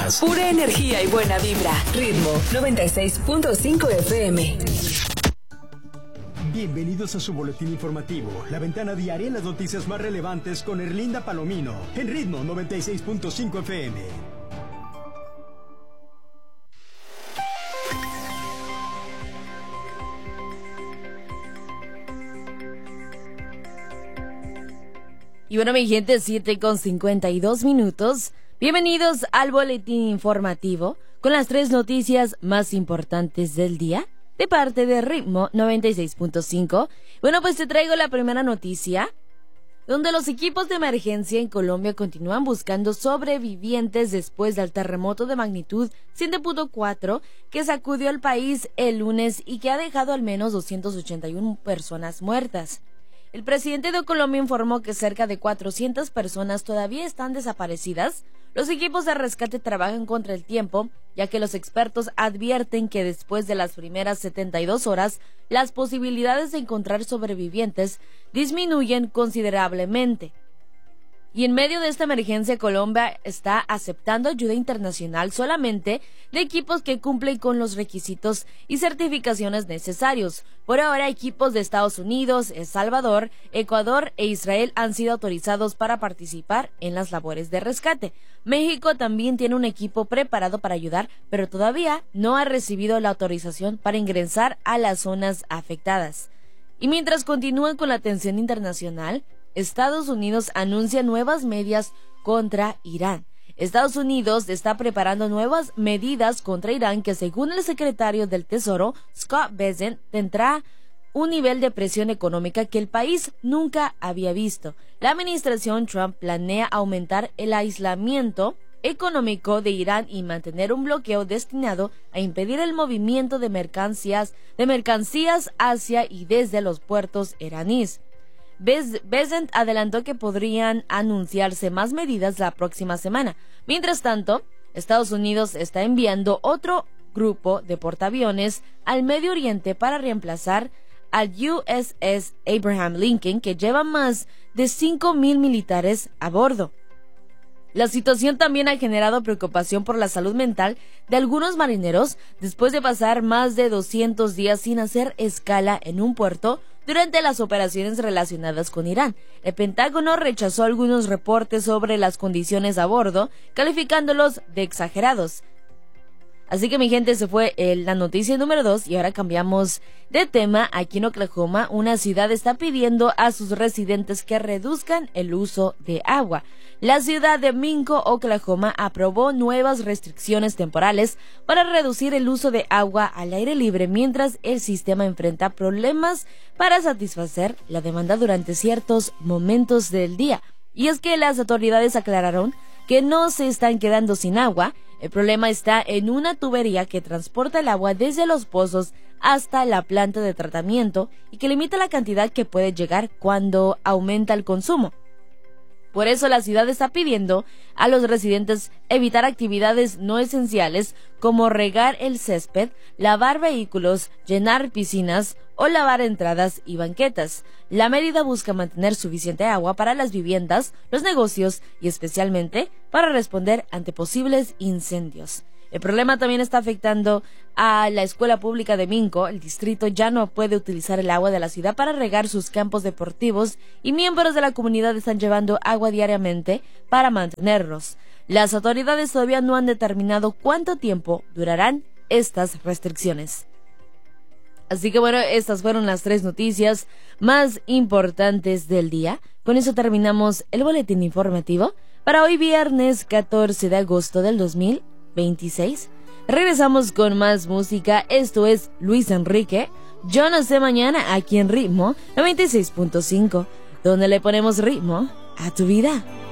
más. Pura energía y buena vibra. Ritmo 96.5 FM. Bienvenidos a su boletín informativo, la ventana diaria en las noticias más relevantes con Erlinda Palomino, en Ritmo 96.5 FM. Y bueno, mi gente, 7:52. Bienvenidos al boletín informativo con las 3 noticias más importantes del día de parte de Ritmo 96.5. Bueno, pues te traigo la primera noticia, donde los equipos de emergencia en Colombia continúan buscando sobrevivientes después del terremoto de magnitud 7.4 que sacudió al país el lunes y que ha dejado al menos 281 personas muertas. El presidente de Colombia informó que cerca de 400 personas todavía están desaparecidas. Los equipos de rescate trabajan contra el tiempo, ya que los expertos advierten que después de las primeras 72 horas, las posibilidades de encontrar sobrevivientes disminuyen considerablemente. Y en medio de esta emergencia, Colombia está aceptando ayuda internacional solamente de equipos que cumplen con los requisitos y certificaciones necesarios. Por ahora, equipos de Estados Unidos, El Salvador, Ecuador e Israel han sido autorizados para participar en las labores de rescate. México también tiene un equipo preparado para ayudar, pero todavía no ha recibido la autorización para ingresar a las zonas afectadas. Y mientras continúan con la atención internacional, Estados Unidos anuncia nuevas medidas contra Irán. Estados Unidos está preparando nuevas medidas contra Irán que, según el secretario del Tesoro, Scott Bessent, tendrá un nivel de presión económica que el país nunca había visto. La administración Trump planea aumentar el aislamiento económico de Irán y mantener un bloqueo destinado a impedir el movimiento de mercancías hacia y desde los puertos iraníes. Bessent adelantó que podrían anunciarse más medidas la próxima semana. Mientras tanto, Estados Unidos está enviando otro grupo de portaaviones al Medio Oriente para reemplazar al USS Abraham Lincoln, que lleva más de 5,000 militares a bordo. La situación también ha generado preocupación por la salud mental de algunos marineros después de pasar más de 200 días sin hacer escala en un puerto durante las operaciones relacionadas con Irán. El Pentágono rechazó algunos reportes sobre las condiciones a bordo, calificándolos de exagerados. Así que, mi gente, se fue la noticia número 2 y ahora cambiamos de tema. Aquí en Oklahoma, una ciudad está pidiendo a sus residentes que reduzcan el uso de agua. La ciudad de Minco, Oklahoma, aprobó nuevas restricciones temporales para reducir el uso de agua al aire libre mientras el sistema enfrenta problemas para satisfacer la demanda durante ciertos momentos del día. Y es que las autoridades aclararon que no se están quedando sin agua. El problema está en una tubería que transporta el agua desde los pozos hasta la planta de tratamiento y que limita la cantidad que puede llegar cuando aumenta el consumo. Por eso la ciudad está pidiendo a los residentes evitar actividades no esenciales como regar el césped, lavar vehículos, llenar piscinas o lavar entradas y banquetas. La medida busca mantener suficiente agua para las viviendas, los negocios y especialmente para responder ante posibles incendios. El problema también está afectando a la escuela pública de Minco. El distrito ya no puede utilizar el agua de la ciudad para regar sus campos deportivos y miembros de la comunidad están llevando agua diariamente para mantenerlos. Las autoridades todavía no han determinado cuánto tiempo durarán estas restricciones. Así que bueno, estas fueron las 3 noticias más importantes del día. Con eso terminamos el boletín informativo para hoy viernes 14 de agosto del 2026. Regresamos con más música. Esto es Luis Enrique. Yo no sé mañana aquí en Ritmo 96.5, donde le ponemos ritmo a tu vida.